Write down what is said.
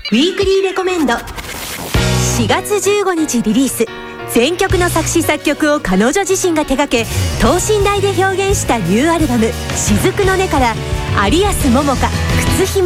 ウィークリーレコメンド。4月15日リリース、全曲の作詞作曲を彼女自身が手掛け等身大で表現したニューアルバム「雫の音」から有安桃香、靴ひも